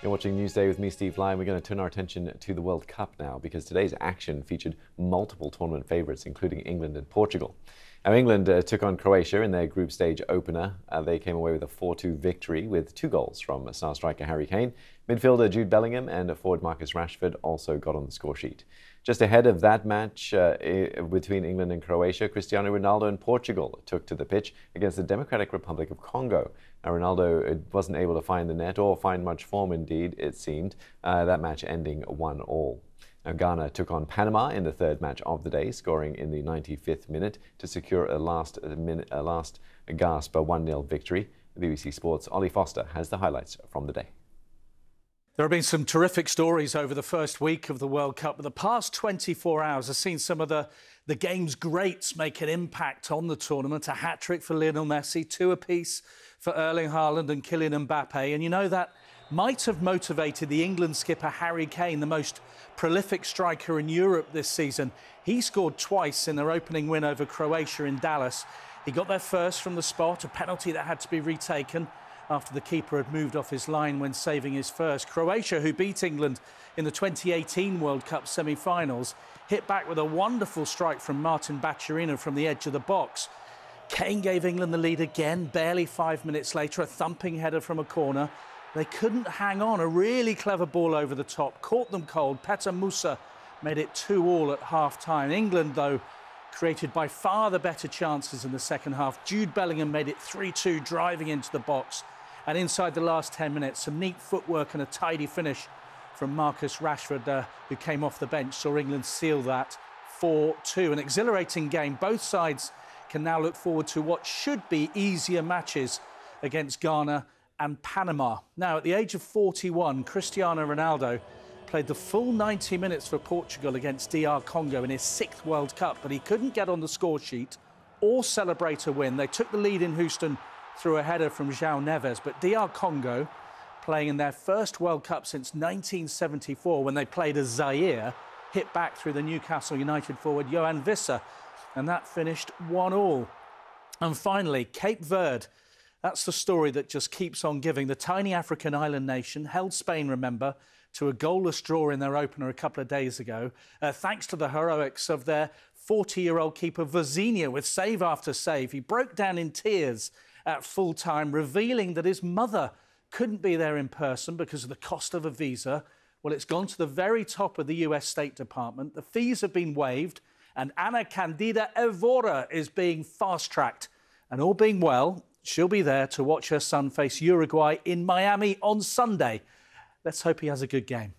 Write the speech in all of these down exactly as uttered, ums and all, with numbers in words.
You're watching Newsday with me, Steve Lyon. We're going to turn our attention to the World Cup now because today's action featured multiple tournament favourites, including England and Portugal. Now, England uh, took on Croatia in their group stage opener. Uh, they came away with a four two victory with two goals from star striker Harry Kane. Midfielder Jude Bellingham and forward Marcus Rashford also got on the score sheet. Just ahead of that match uh, between England and Croatia, Cristiano Ronaldo and Portugal took to the pitch against the Democratic Republic of Congo. Now, Ronaldo wasn't able to find the net or find much form, indeed, it seemed, uh, that match ending one all. Now, Ghana took on Panama in the third match of the day, scoring in the ninety-fifth minute to secure a last, minute, a last gasp, a one nil victory. B B C Sports' Ollie Foster has the highlights from the day. There have been some terrific stories over the first week of the World Cup, but the past twenty-four hours have seen some of the, the game's greats make an impact on the tournament. A hat-trick for Lionel Messi, two apiece for Erling Haaland and Kylian Mbappe. And you know that might have motivated the England skipper Harry Kane, the most prolific striker in Europe this season. He scored twice in their opening win over Croatia in Dallas. He got there first from the spot, a penalty that had to be retaken after the keeper had moved off his line when saving his first. Croatia, who beat England in the twenty eighteen World Cup semi-finals, hit back with a wonderful strike from Martin Baturina from the edge of the box. Kane gave England the lead again, barely five minutes later, a thumping header from a corner. They couldn't hang on. A really clever ball over the top caught them cold. Petar Musa made it two all at half-time. England, though, created by far the better chances in the second half. Jude Bellingham made it three two, driving into the box. And inside the last ten minutes, some neat footwork and a tidy finish from Marcus Rashford, uh, who came off the bench, saw England seal that four two. An exhilarating game. Both sides can now look forward to what should be easier matches against Ghana and Panama. Now, at the age of forty-one, Cristiano Ronaldo played the full ninety minutes for Portugal against D R Congo in his sixth World Cup, but he couldn't get on the score sheet or celebrate a win. They took the lead in Houston through a header from João Neves, but D R Congo, playing in their first World Cup since nineteen seventy-four, when they played as Zaire, hit back through the Newcastle United forward Yoane Wissa, and that finished one all. And finally, Cape Verde. That's the story that just keeps on giving. The tiny African island nation held Spain, remember, to a goalless draw in their opener a couple of days ago, uh, thanks to the heroics of their forty-year-old keeper Vozinha with save after save. He broke down in tears at full time, revealing that his mother couldn't be there in person because of the cost of a visa. Well, it's gone to the very top of the U S State Department. The fees have been waived, and Ana Candida Evora is being fast-tracked. And all being well, she'll be there to watch her son face Uruguay in Miami on Sunday. Let's hope he has a good game.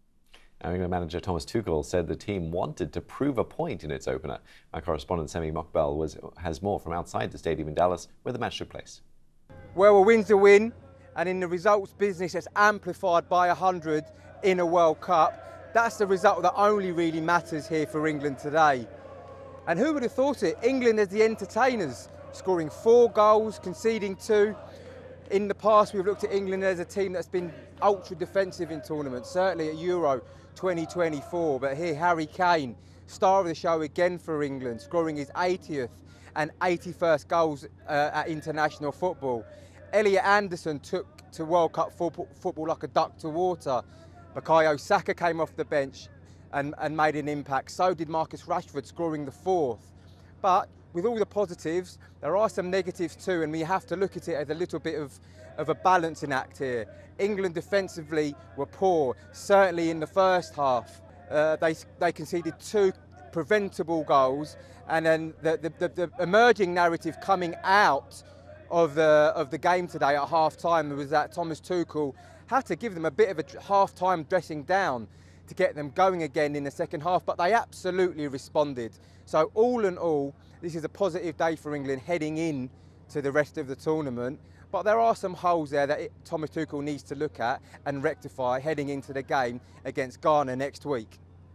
Now, England manager Thomas Tuchel said the team wanted to prove a point in its opener. My correspondent Semi Mokbel was, has more from outside the stadium in Dallas, where the match took place. Well, a win's a win, and in the results business, it's amplified by one hundred in a World Cup. That's the result that only really matters here for England today. And who would have thought it? England as the entertainers, scoring four goals, conceding two. In the past, we've looked at England as a team that's been ultra defensive in tournaments, certainly at Euro twenty twenty-four. But here, Harry Kane, star of the show again for England, scoring his eightieth and eighty-first goals uh, at international football. Elliot Anderson took to World Cup football, football like a duck to water. Bukayo Saka came off the bench and, and made an impact. So did Marcus Rashford, scoring the fourth. But with all the positives, there are some negatives too, and we have to look at it as a little bit of, of a balancing act here. England defensively were poor, certainly in the first half. Uh, they, they conceded two preventable goals, and then the, the, the, the emerging narrative coming out of the, of the game today at half-time was that Thomas Tuchel had to give them a bit of a half-time dressing down to get them going again in the second half, but they absolutely responded. So all in all, this is a positive day for England heading in to the rest of the tournament. But there are some holes there that it, Thomas Tuchel needs to look at and rectify heading into the game against Ghana next week.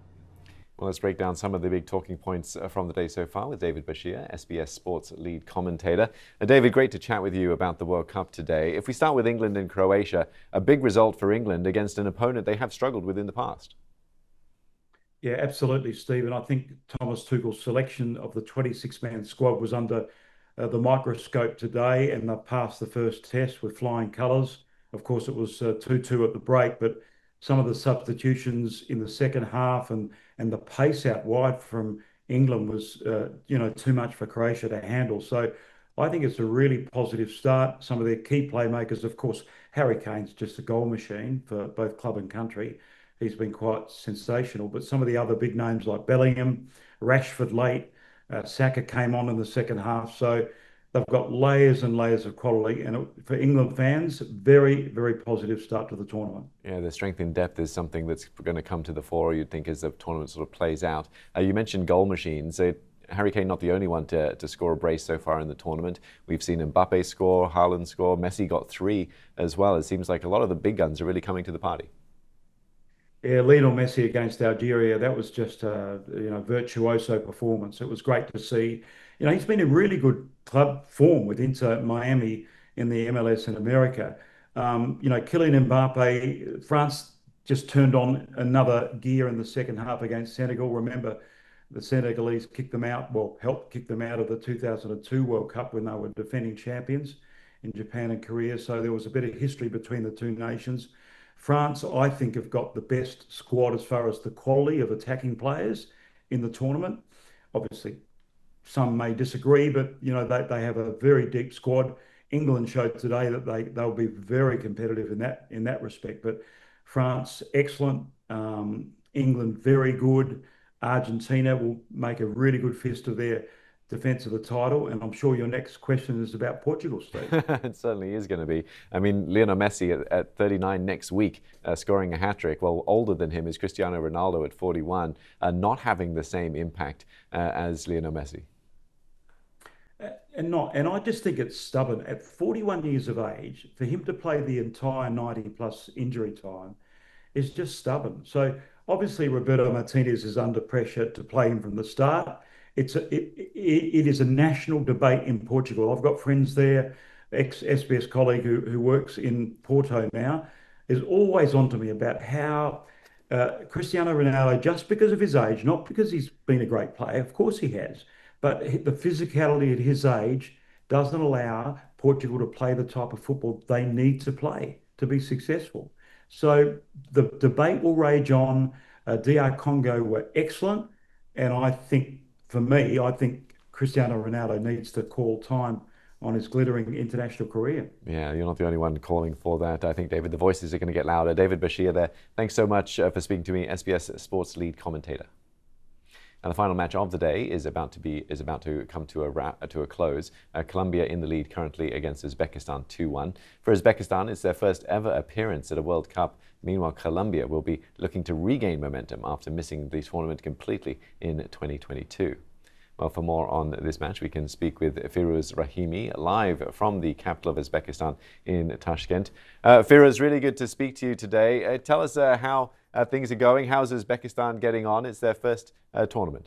Well, let's break down some of the big talking points from the day so far with David Bashir, S B S Sports lead commentator. Uh, David, great to chat with you about the World Cup today. If we start with England and Croatia, a big result for England against an opponent they have struggled with in the past. Yeah, absolutely, Steve. And I think Thomas Tuchel's selection of the twenty-six man squad was under uh, the microscope today, and they passed the first test with flying colours. Of course, it was uh, two two at the break, but some of the substitutions in the second half and and the pace out wide from England was, uh, you know, too much for Croatia to handle. So I think it's a really positive start. Some of their key playmakers, of course, Harry Kane's just a goal machine for both club and country. He's been quite sensational. But some of the other big names like Bellingham, Rashford late, uh, Saka came on in the second half. So they've got layers and layers of quality. And it, for England fans, very, very positive start to the tournament. Yeah, the strength in depth is something that's going to come to the fore, you'd think, as the tournament sort of plays out. Uh, you mentioned goal machines. Uh, Harry Kane not the only one to, to score a brace so far in the tournament. We've seen Mbappe score, Haaland score, Messi got three as well. It seems like a lot of the big guns are really coming to the party. Yeah, Lionel Messi against Algeria, that was just a you know virtuoso performance. It was great to see. You know, he's been in really good club form with Inter Miami in the M L S in America. Um, you know, Kylian Mbappe, France just turned on another gear in the second half against Senegal. Remember, the Senegalese kicked them out, well, helped kick them out of the two thousand two World Cup when they were defending champions in Japan and Korea. So there was a bit of history between the two nations. France, I think, have got the best squad as far as the quality of attacking players in the tournament. Obviously, some may disagree, but you know they, they have a very deep squad. England showed today that they they'll be very competitive in that in that respect. But France, excellent. Um, England, very good. Argentina will make a really good fist of their defence of the title, and I'm sure your next question is about Portugal, Steve. It certainly is going to be. I mean, Lionel Messi at, at thirty-nine next week, uh, scoring a hat-trick. Well, older than him is Cristiano Ronaldo at forty-one, uh, not having the same impact uh, as Lionel Messi. Uh, and not, and I just think it's stubborn. At forty-one years of age, for him to play the entire ninety plus injury time is just stubborn. So obviously Roberto Martinez is under pressure to play him from the start. It's a, it, it, it is a national debate in Portugal. I've got friends there, ex-S B S colleague who, who works in Porto now, is always on to me about how uh, Cristiano Ronaldo, just because of his age, not because he's been a great player, of course he has, but the physicality at his age doesn't allow Portugal to play the type of football they need to play to be successful. So the debate will rage on. Uh, D R Congo were excellent. And I think, for me, I think Cristiano Ronaldo needs to call time on his glittering international career. Yeah, you're not the only one calling for that. I think, David, the voices are going to get louder. David Bashir there, thanks so much uh, for speaking to me, S B S Sports lead commentator. And the final match of the day is about to be is about to come to a wrap, to a close. Uh, Colombia in the lead currently against Uzbekistan two one. For Uzbekistan, it's their first ever appearance at a World Cup. Meanwhile, Colombia will be looking to regain momentum after missing the tournament completely in twenty twenty-two. Well, for more on this match, we can speak with Firuz Rahimi, live from the capital of Uzbekistan in Tashkent. Uh, Firuz, really good to speak to you today. Uh, tell us uh, how uh, things are going. How's Uzbekistan getting on? It's their first uh, tournament.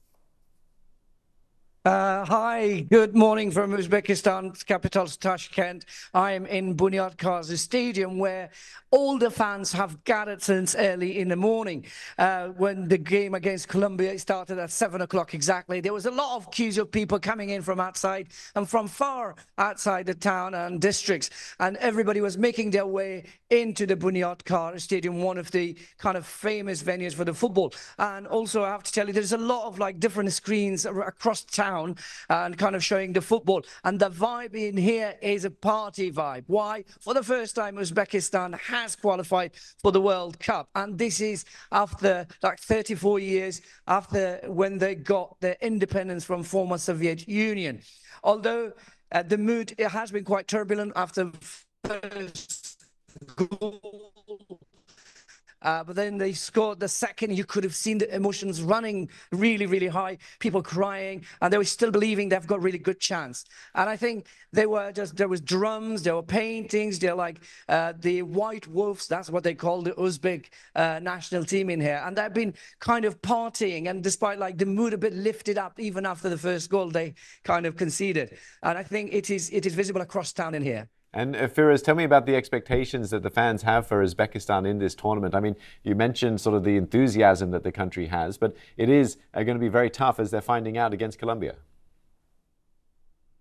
Uh, hi, good morning from Uzbekistan's capital, Tashkent. I am in Bunyad Kazi Stadium, where all the fans have gathered since early in the morning. Uh, when the game against Colombia started at seven o'clock exactly, there was a lot of queues of people coming in from outside and from far outside the town and districts. And everybody was making their way into the Bunyad Kazi Stadium, one of the kind of famous venues for the football. And also, I have to tell you, there's a lot of like different screens across town and kind of showing the football, and the vibe in here is a party vibe. Why? For the first time, Uzbekistan has qualified for the World Cup, and this is after like thirty-four years after when they got their independence from former Soviet Union. Although uh, the mood it has been quite turbulent after first goal. Uh, but then they scored the second. You could have seen the emotions running really, really high, people crying, and they were still believing they've got really good chance. And I think they were just, there was drums, there were paintings, they're like uh, the White Wolves, that's what they call the Uzbek uh, national team in here. And they've been kind of partying, and despite like the mood a bit lifted up, even after the first goal, they kind of conceded. And I think it is, it is visible across town in here. And uh, Firuz, tell me about the expectations that the fans have for Uzbekistan in this tournament. I mean, you mentioned sort of the enthusiasm that the country has, but it is uh, going to be very tough as they're finding out against Colombia.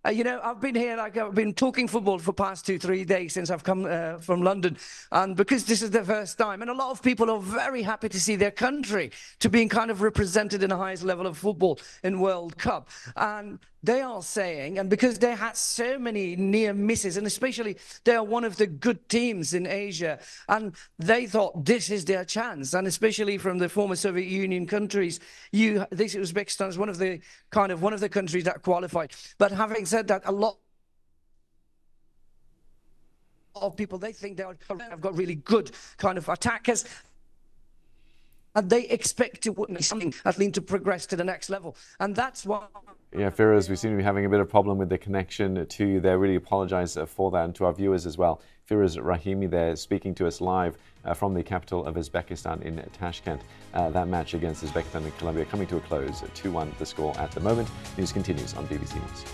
Uh, you know, I've been here, like I've been talking football for the past two, three days since I've come uh, from London. And because this is the first time, and a lot of people are very happy to see their country to being kind of represented in the highest level of football in World Cup. And they are saying, and because they had so many near misses, and especially they are one of the good teams in Asia, and they thought this is their chance, and especially from the former Soviet Union countries, you, this Uzbekistan is one of the kind of one of the countries that qualified. But having said that, a lot of people, they think they have got really good kind of attackers, and they expect to witness something at least to progress to the next level, and that's why. Yeah, Firoz, we seem to be having a bit of problem with the connection to you there. Really apologise for that, and to our viewers as well. Firoz Rahimi there speaking to us live uh, from the capital of Uzbekistan in Tashkent. Uh, that match against Uzbekistan and Colombia coming to a close, two one the score at the moment. News continues on B B C News.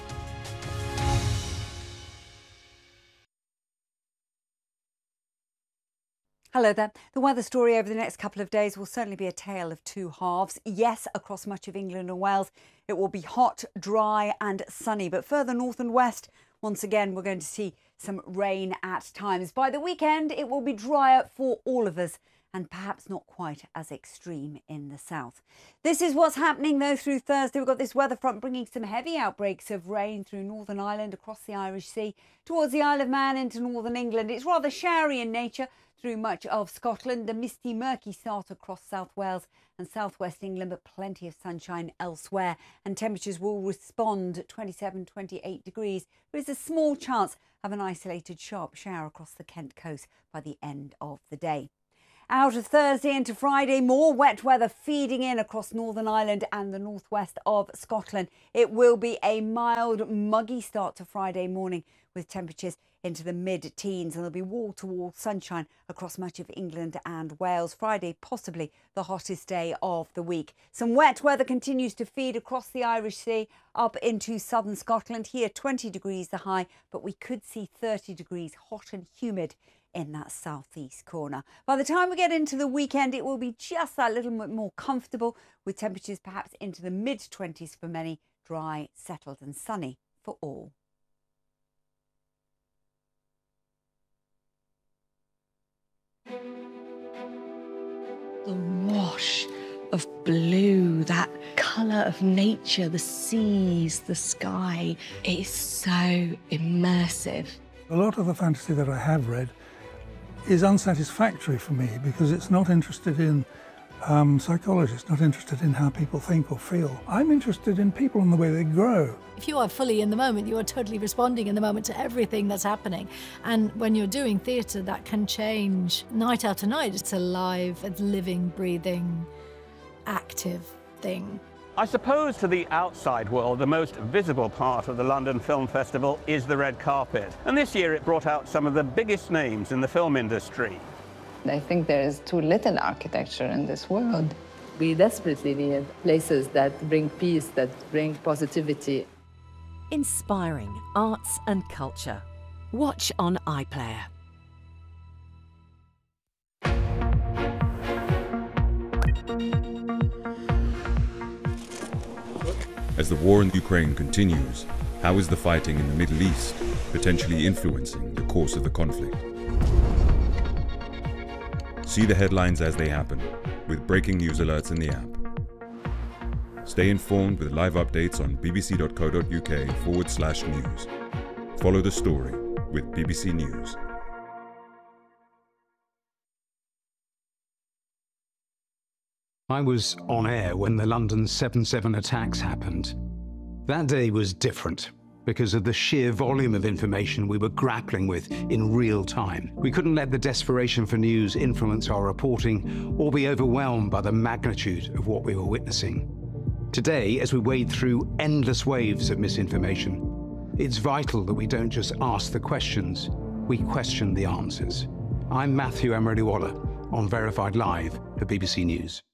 Hello there. The weather story over the next couple of days will certainly be a tale of two halves. Yes, across much of England and Wales, it will be hot, dry and sunny. But further north and west, once again, we're going to see some rain at times. By the weekend, it will be drier for all of us and perhaps not quite as extreme in the south. This is what's happening, though, through Thursday. We've got this weather front bringing some heavy outbreaks of rain through Northern Ireland, across the Irish Sea, towards the Isle of Man into northern England. It's rather showery in nature through much of Scotland, a misty, murky start across South Wales and southwest England, but plenty of sunshine elsewhere. And temperatures will respond twenty-seven, twenty-eight degrees. There is a small chance of an isolated sharp shower across the Kent coast by the end of the day. Out of Thursday into Friday, more wet weather feeding in across Northern Ireland and the northwest of Scotland. It will be a mild, muggy start to Friday morning with temperatures into the mid-teens, and there'll be wall-to-wall sunshine across much of England and Wales. Friday, possibly the hottest day of the week. Some wet weather continues to feed across the Irish Sea up into southern Scotland. Here, twenty degrees the high, but we could see thirty degrees hot and humid in that southeast corner. By the time we get into the weekend, it will be just that little bit more comfortable, with temperatures perhaps into the mid-twenties for many, dry, settled and sunny for all. The wash of blue, that colour of nature, the seas, the sky, it is so immersive. A lot of the fantasy that I have read is unsatisfactory for me because it's not interested in um, psychology, it's not interested in how people think or feel. I'm interested in people and the way they grow. If you are fully in the moment, you are totally responding in the moment to everything that's happening. And when you're doing theatre, that can change night after night. It's a live, a living, breathing, active thing. I suppose to the outside world, the most visible part of the London Film Festival is the red carpet. And this year it brought out some of the biggest names in the film industry. I think there is too little architecture in this world. We desperately need places that bring peace, that bring positivity. Inspiring arts and culture. Watch on iPlayer. As the war in Ukraine continues, how is the fighting in the Middle East potentially influencing the course of the conflict? See the headlines as they happen, with breaking news alerts in the app. Stay informed with live updates on bbc.co.uk forward slash news. Follow the story with B B C News. I was on air when the London seven seven attacks happened. That day was different because of the sheer volume of information we were grappling with in real time. We couldn't let the desperation for news influence our reporting or be overwhelmed by the magnitude of what we were witnessing. Today, as we wade through endless waves of misinformation, it's vital that we don't just ask the questions, we question the answers. I'm Matthew Emery-Waller on Verified Live for B B C News.